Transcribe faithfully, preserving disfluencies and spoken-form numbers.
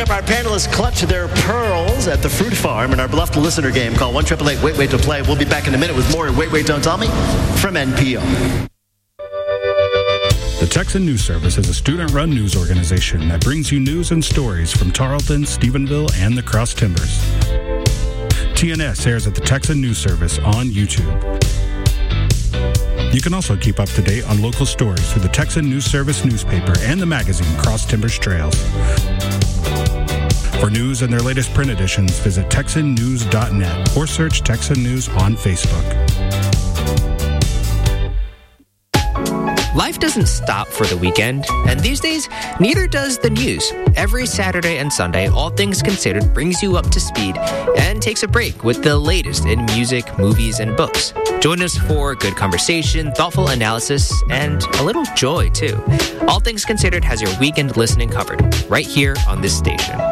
Our panelists clutch their pearls at the fruit farm in our beloved listener game. Call one eight eight eight wait wait to play. We'll be back in a minute with more Wait Wait Don't Tell Me from N P R. The Texan News Service is a student-run news organization that brings you news and stories from Tarleton, Stephenville, and the Cross Timbers. T N S airs at the Texan News Service on YouTube. You can also keep up to date on local stories through the Texan News Service newspaper and the magazine Cross Timbers Trails. For news and their latest print editions, visit texan news dot net or search Texan News on Facebook. Life doesn't stop for the weekend, and these days, neither does the news. Every Saturday and Sunday, All Things Considered brings you up to speed and takes a break with the latest in music, movies, and books. Join us for good conversation, thoughtful analysis, and a little joy, too. All Things Considered has your weekend listening covered, right here on this station.